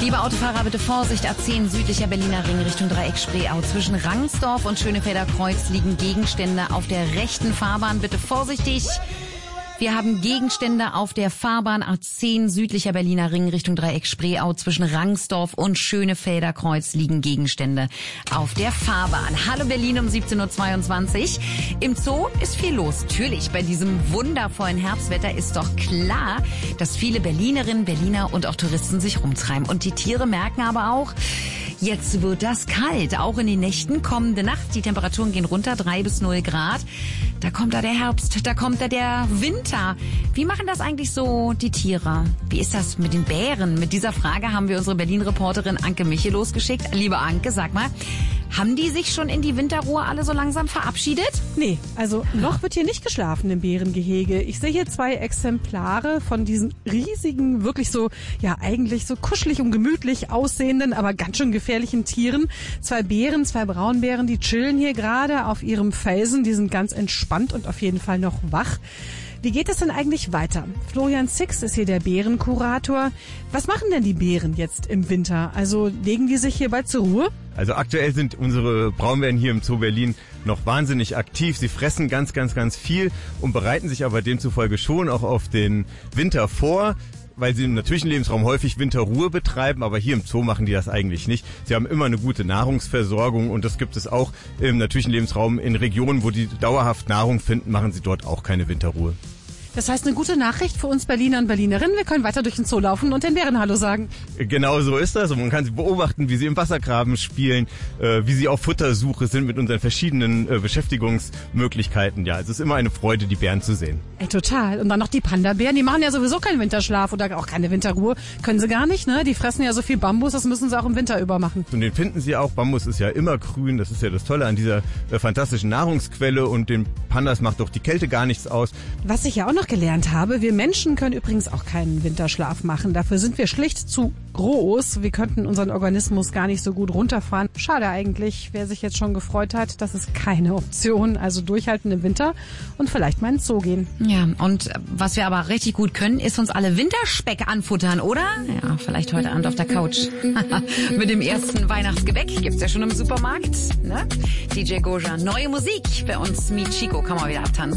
Liebe Autofahrer, bitte Vorsicht, A10 südlicher Berliner Ring Richtung Dreieck Spreeau. Zwischen Rangsdorf und Schönefelder Kreuz liegen Gegenstände auf der rechten Fahrbahn. Bitte vorsichtig. Wir haben Gegenstände auf der Fahrbahn A10 südlicher Berliner Ring Richtung Dreieck Spreeau. Zwischen Rangsdorf und Schönefelder Kreuz liegen Gegenstände auf der Fahrbahn. Hallo Berlin um 17.22 Uhr. Im Zoo ist viel los. Natürlich, bei diesem wundervollen Herbstwetter ist doch klar, dass viele Berlinerinnen, Berliner und auch Touristen sich rumtreiben. Und die Tiere merken aber auch, jetzt wird das kalt. Auch in den Nächten, kommende Nacht. Die Temperaturen gehen runter, 3 bis 0 Grad. Da kommt da der Herbst, da kommt da der Winter. Wie machen das eigentlich so die Tiere? Wie ist das mit den Bären? Mit dieser Frage haben wir unsere Berlin-Reporterin Anke Michel losgeschickt. Liebe Anke, sag mal, haben die sich schon in die Winterruhe alle so langsam verabschiedet? Nee, also noch wird hier nicht geschlafen im Bärengehege. Ich sehe hier 2 Exemplare von diesen riesigen, wirklich so, ja eigentlich so kuschelig und gemütlich aussehenden, aber ganz schön gefährlichen Tieren. 2 Bären, 2 Braunbären, die chillen hier gerade auf ihrem Felsen. Die sind ganz entspannt und auf jeden Fall noch wach. Wie geht es denn eigentlich weiter? Florian Six ist hier der Bärenkurator. Was machen denn die Bären jetzt im Winter? Also legen die sich hier bald zur Ruhe? Also aktuell sind unsere Braunbären hier im Zoo Berlin noch wahnsinnig aktiv. Sie fressen ganz viel und bereiten sich aber demzufolge schon auch auf den Winter vor, weil sie im natürlichen Lebensraum häufig Winterruhe betreiben, aber hier im Zoo machen die das eigentlich nicht. Sie haben immer eine gute Nahrungsversorgung und das gibt es auch im natürlichen Lebensraum. In Regionen, wo die dauerhaft Nahrung finden, machen sie dort auch keine Winterruhe. Das heißt, eine gute Nachricht für uns Berliner und Berlinerinnen. Wir können weiter durch den Zoo laufen und den Bären Hallo sagen. Genau so ist das. Und man kann sie beobachten, wie sie im Wassergraben spielen, wie sie auf Futtersuche sind mit unseren verschiedenen Beschäftigungsmöglichkeiten. Ja, es ist immer eine Freude, die Bären zu sehen. Ey, total. Und dann noch die Panda-Bären. Die machen ja sowieso keinen Winterschlaf oder auch keine Winterruhe. Können sie gar nicht, ne? Die fressen ja so viel Bambus, das müssen sie auch im Winter über machen. Und den finden sie auch. Bambus ist ja immer grün. Das ist ja das Tolle an dieser fantastischen Nahrungsquelle. Und den Pandas macht doch die Kälte gar nichts aus. Was ich ja auch noch gelernt habe, wir Menschen können übrigens auch keinen Winterschlaf machen. Dafür sind wir schlicht zu groß. Wir könnten unseren Organismus gar nicht so gut runterfahren. Schade eigentlich, wer sich jetzt schon gefreut hat, das ist keine Option. Also durchhalten im Winter und vielleicht mal ins Zoo gehen. Ja, und was wir aber richtig gut können, ist uns alle Winterspeck anfuttern, oder? Ja, vielleicht heute Abend auf der Couch. Mit dem ersten Weihnachtsgebäck gibt's ja schon im Supermarkt. Ne? DJ Goja, neue Musik bei uns. Michiko, kann man wieder abtanzen.